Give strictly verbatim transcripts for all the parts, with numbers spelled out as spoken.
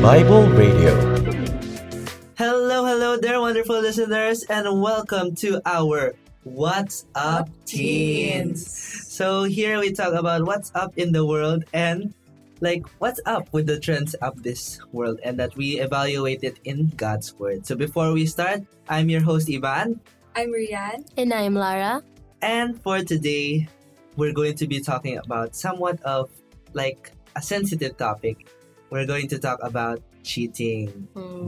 Bible Radio. Hello, hello there, wonderful listeners, and welcome to our What's Up Teens. So here we talk about what's up in the world and like what's up with the trends of this world, and that we evaluate it in God's Word. So before we start, I'm your host Ivan. I'm Rian. And I'm Lara. And for today, we're going to be talking about somewhat of like a sensitive topic. We're going to talk about cheating.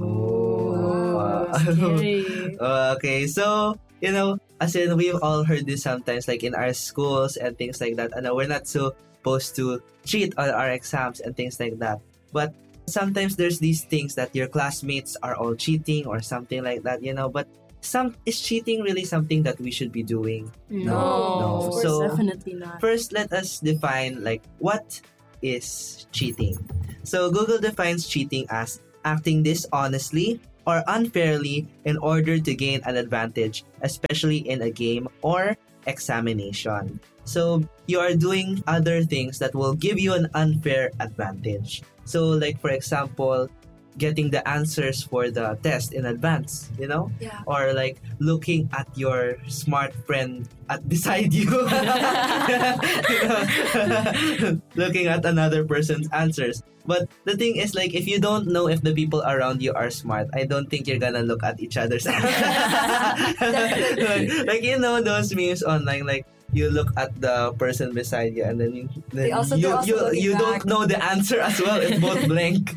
Oh, scary. Okay, so, you know, as in we've all heard this sometimes, like in our schools and things like that. And we're not supposed to cheat on our exams and things like that. But sometimes there's these things that your classmates are all cheating or something like that, you know. But some is cheating really something that we should be doing? No, no. Of course, So definitely not. First, let us define like what is cheating. So Google defines cheating as acting dishonestly or unfairly in order to gain an advantage, especially in a game or examination. So you are doing other things that will give you an unfair advantage. So like for example, getting the answers for the test in advance, you know? Yeah. Or like looking at your smart friend at beside you. You know? Looking at another person's answers. But the thing is, like, if you don't know if the people around you are smart, I don't think you're gonna look at each other's answers. like, like, you know, those memes online, like, you look at the person beside you and then you then They also- you they're also you, looking you don't back. know the answer as well. It's both blank.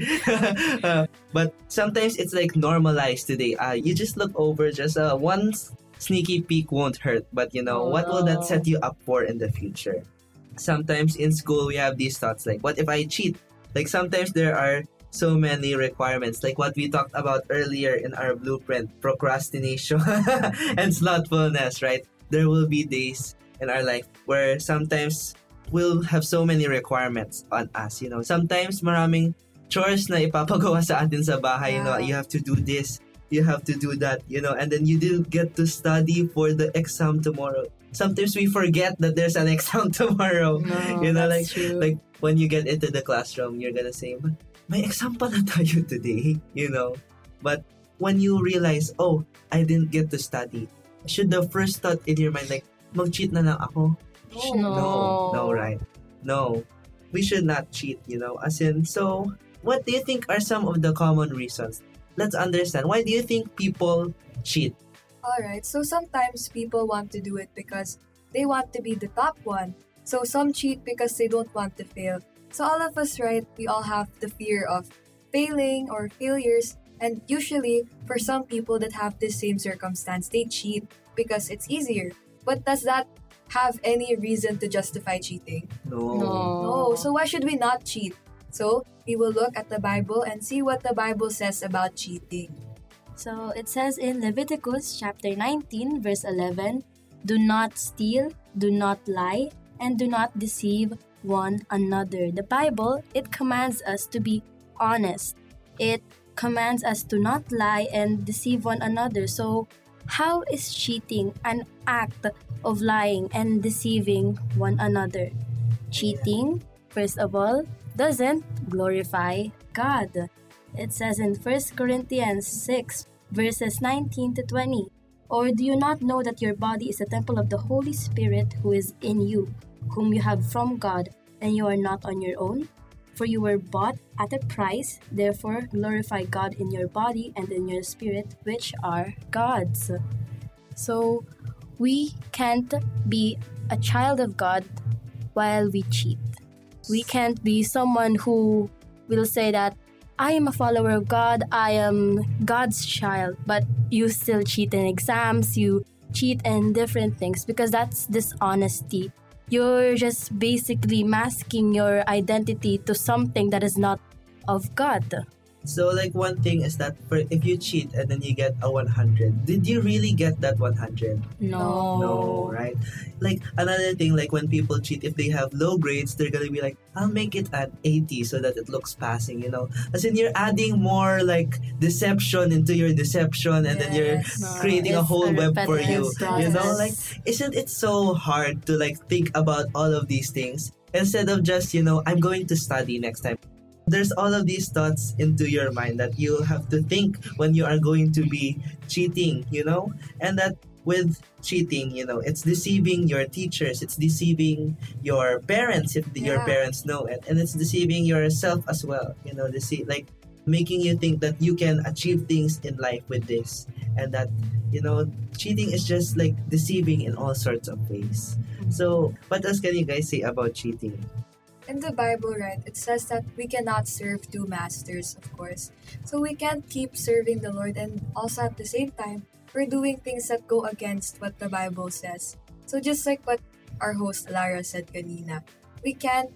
Uh, but sometimes it's like normalized today. Uh, you just look over, just uh, one s- sneaky peek won't hurt. But you know, what will that set you up for in the future? Sometimes in school we have these thoughts like, what if I cheat? Like sometimes there are so many requirements, like what we talked about earlier in our blueprint, procrastination and slothfulness, right? There will be days in our life where sometimes we'll have so many requirements on us, you know. Sometimes maraming chores na ipapagawa sa atin sa bahay, you know. Yeah. You have to do this, you have to do that, you know, and then you didn't get to study for the exam tomorrow. Sometimes we forget that there's an exam tomorrow. No, you know, like that's true. like when you get into the classroom, you're gonna say, "But may exam pala tayo today," you know. But when you realize, oh, I didn't get to study, should the first thought in your mind like, mag-cheat na lang ako? No. No, no, right? No, we should not cheat, you know. As in, so what do you think are some of the common reasons? Let's understand. Why do you think people cheat? Alright, so sometimes people want to do it because they want to be the top one. So some cheat because they don't want to fail. So all of us, right, we all have the fear of failing or failures. And usually, for some people that have the same circumstance, they cheat because it's easier. But does that have any reason to justify cheating? No. No. No, so why should we not cheat? So we will look at the Bible and see what the Bible says about cheating. So it says in Leviticus chapter nineteen, verse eleven, do not steal, do not lie, and do not deceive one another. The Bible, it commands us to be honest. It commands us to not lie and deceive one another. So how is cheating an act of lying and deceiving one another? Cheating, first of all, doesn't glorify God. It says in First Corinthians six, verses nineteen to twenty, or do you not know that your body is a temple of the Holy Spirit who is in you, whom you have from God, and you are not on your own? For you were bought at a price, therefore glorify God in your body and in your spirit, which are God's. So, we can't be a child of God while we cheat. We can't be someone who will say that, I am a follower of God, I am God's child, but you still cheat in exams, you cheat in different things, because that's dishonesty. You're just basically masking your identity to something that is not of God. So like one thing is that for if you cheat and then you get a one hundred, did you really get that one hundred? No. No, right? Like another thing, like when people cheat, if they have low grades, they're gonna be like, I'll make it at eighty so that it looks passing, you know? As in you're adding more like deception into your deception, and then you're Yes. No, creating a it's whole a web for you. repetitive You know, process. like isn't it so hard to like think about all of these things instead of just, you know, I'm going to study next time. there's all of these thoughts into your mind that you have to think when you are going to be cheating, you know? And that with cheating, you know, it's deceiving your teachers, it's deceiving your parents if your Yeah. parents know it, and it's deceiving yourself as well, you know, deceive, like making you think that you can achieve things in life with this, and that, you know, cheating is just like deceiving in all sorts of ways. So, what else can you guys say about cheating? In the Bible, right, it says that we cannot serve two masters, of course. So we can't keep serving the Lord and also at the same time, we're doing things that go against what the Bible says. So just like what our host Lara said kanina, we can't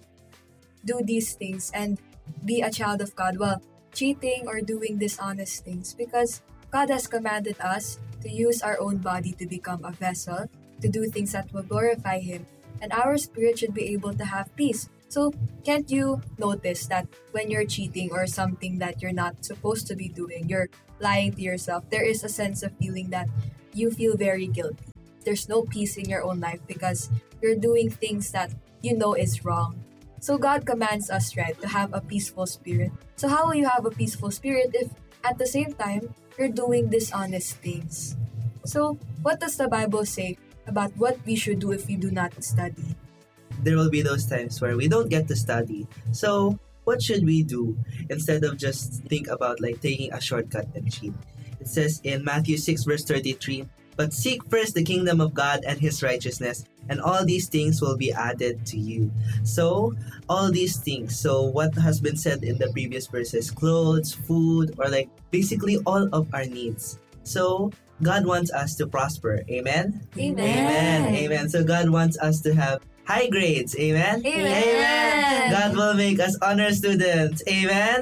do these things and be a child of God while cheating or doing dishonest things, because God has commanded us to use our own body to become a vessel, to do things that will glorify Him, and our spirit should be able to have peace. So, can't you notice that when you're cheating or something that you're not supposed to be doing, you're lying to yourself, there is a sense of feeling that you feel very guilty. There's no peace in your own life because you're doing things that you know is wrong. So God commands us, right, to have a peaceful spirit. So how will you have a peaceful spirit if at the same time you're doing dishonest things? So what does the Bible say about what we should do if we do not study? There will be those times where we don't get to study. So, what should we do instead of just think about like taking a shortcut and cheat? It says in Matthew six verse thirty-three, "But seek first the kingdom of God and His righteousness, and all these things will be added to you." So, all these things. So, what has been said in the previous verses, clothes, food, or like basically all of our needs. So, God wants us to prosper. Amen? Amen. Amen. Amen. So, God wants us to have high grades. Amen? Amen. Amen. God will make us honor students. Amen?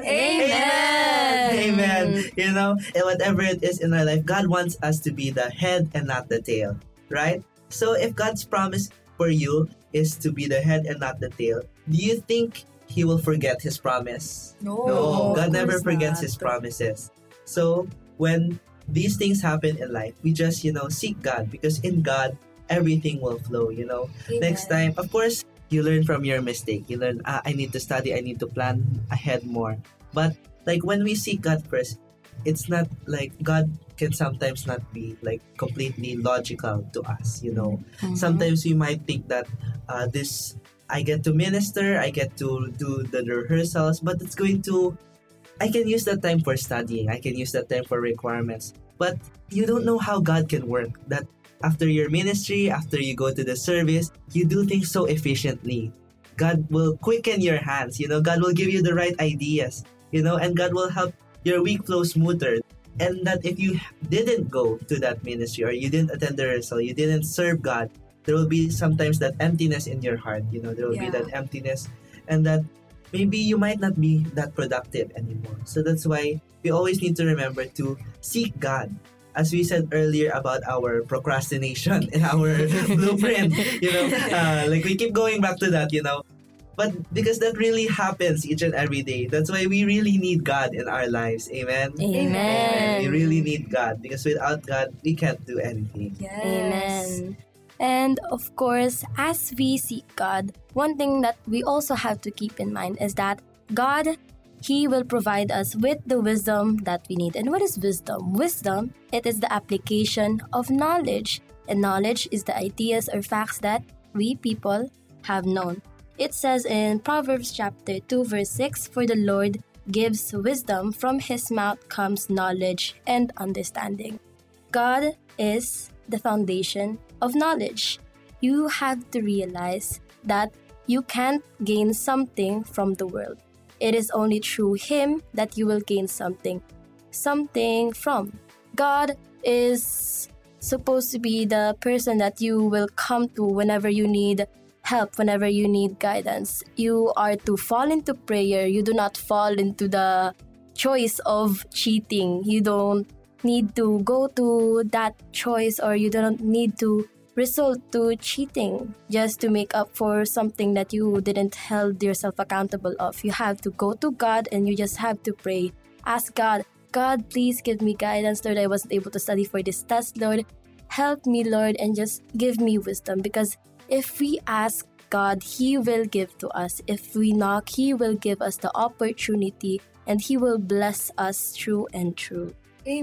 Amen. Amen. You know, and whatever it is in our life, God wants us to be the head and not the tail. Right? So if God's promise for you is to be the head and not the tail, do you think He will forget His promise? No. No, of God never course forgets not. His promises. So when these things happen in life, we just, you know, seek God, because in God, everything will flow, you know. Amen. Next time, of course, you learn from your mistake. You learn, ah, I need to study, I need to plan ahead more. But like when we seek God first, it's not like God can sometimes not be like completely logical to us, you know. Mhm. Sometimes we might think that uh, this, I get to minister, I get to do the rehearsals, but it's going to, I can use that time for studying, I can use that time for requirements. But you don't know how God can work. That after your ministry, after you go to the service, you do things so efficiently. God will quicken your hands, you know, God will give you the right ideas, you know, and God will help your week flow smoother. And that if you didn't go to that ministry or you didn't attend the rehearsal, you didn't serve God, there will be sometimes that emptiness in your heart, you know, there will be Yeah. that emptiness, and that maybe you might not be that productive anymore. So that's why we always need to remember to seek God. As we said earlier about our procrastination in our blueprint, you know, uh, like we keep going back to that, you know. But because that really happens each and every day, that's why we really need God in our lives. Amen? Amen. We really need God, because without God, we can't do anything. Yes. Amen. And of course, as we seek God, one thing that we also have to keep in mind is that God, He will provide us with the wisdom that we need. And what is wisdom? Wisdom, it is the application of knowledge. And knowledge is the ideas or facts that we people have known. It says in Proverbs chapter two verse six, "For the Lord gives wisdom, from His mouth comes knowledge and understanding." God is the foundation of knowledge. You have to realize that you can't gain something from the world. It is only through Him that you will gain something, something from. God is supposed to be the person that you will come to whenever you need help, whenever you need guidance. You are to fall into prayer. You do not fall into the choice of cheating. You don't need to go to that choice, or you don't need to resort to cheating just to make up for something that you didn't hold yourself accountable of. You have to go to God and you just have to pray. Ask God, God, please give me guidance, Lord. I wasn't able to study for this test, Lord. Help me, Lord, and just give me wisdom. Because if we ask God, He will give to us. If we knock, He will give us the opportunity and He will bless us true and true.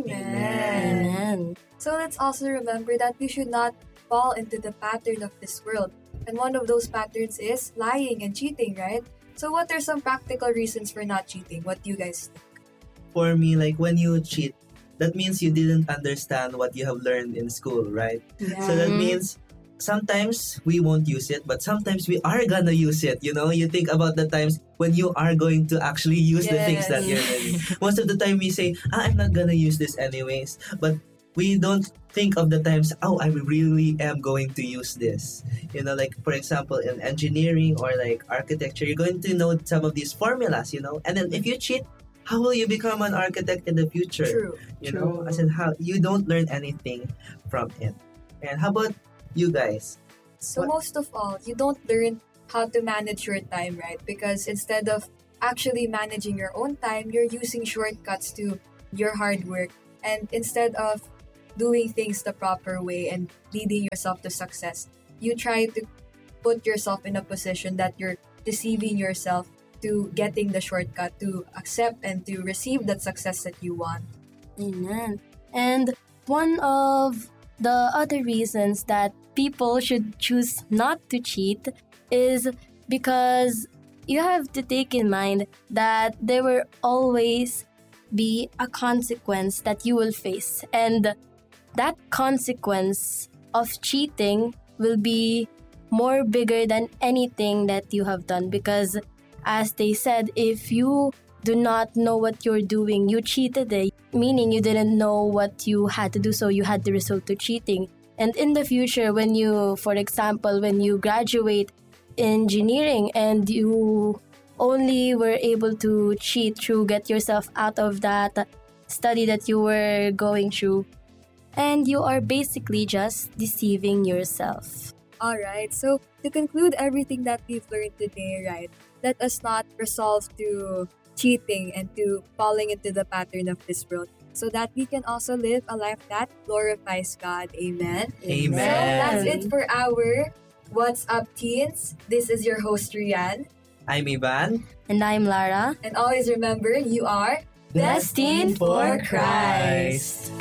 Amen. Amen. So let's also remember that we should not fall into the pattern of this world. And one of those patterns is lying and cheating, right? So what are some practical reasons for not cheating? What do you guys think? For me, like when you cheat, that means you didn't understand what you have learned in school, right? Yeah. So that means sometimes we won't use it, but sometimes we are gonna use it. You know, you think about the times when you are going to actually use the things that you're learning. Most of the time we say, ah, I'm not gonna use this anyways. But we don't think of the times, oh, I really am going to use this. You know, like for example, in engineering or like architecture, you're going to know some of these formulas, you know, and then if you cheat, how will you become an architect in the future? True. You True. know, as in how you don't learn anything from it. And how about you guys? So What- most of all, you don't learn how to manage your time, right? Because instead of actually managing your own time, you're using shortcuts to your hard work. And instead of doing things the proper way and leading yourself to success, you try to put yourself in a position that you're deceiving yourself to getting the shortcut to accept and to receive that success that you want. Amen. And one of the other reasons that people should choose not to cheat is because you have to take in mind that there will always be a consequence that you will face. And that consequence of cheating will be more bigger than anything that you have done, because as they said, if you do not know what you're doing, you cheated it, meaning you didn't know what you had to do, so you had to resort to cheating. And in the future, when you, for example, when you graduate engineering and you only were able to cheat through get yourself out of that study that you were going through, and you are basically just deceiving yourself. All right. So to conclude everything that we've learned today, right? Let us not resolve to cheating and to falling into the pattern of this world, so that we can also live a life that glorifies God. Amen. Amen. So that's it for our What's Up Teens. This is your host, Rian. I'm Ivan. And I'm Lara. And always remember, you are Destined for Christ.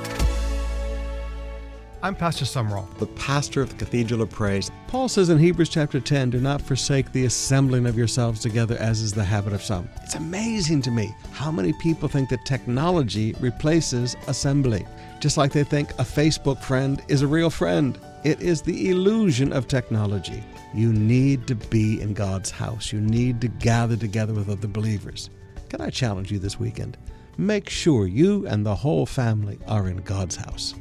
I'm Pastor Summerall. the pastor of the Cathedral of Praise. Paul says in Hebrews chapter ten, do not forsake the assembling of yourselves together as is the habit of some. It's amazing to me how many people think that technology replaces assembly, just like they think a Facebook friend is a real friend. It is the illusion of technology. You need to be in God's house. You need to gather together with other believers. Can I challenge you this weekend? Make sure you and the whole family are in God's house.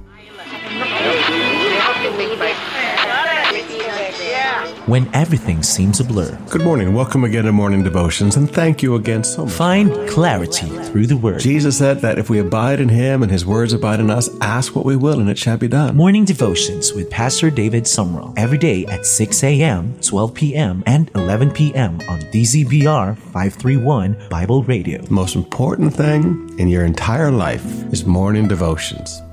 When everything seems a blur, Good morning. Welcome again to Morning Devotions, and thank you again so much. find clarity through the Word. Jesus said that if we abide in Him and His words abide in us, ask what we will and it shall be done. Morning Devotions with Pastor David Summerall. Every day at six a.m., twelve p.m., and eleven p.m. on D Z B R five thirty-one Bible Radio. The most important thing in your entire life is morning devotions.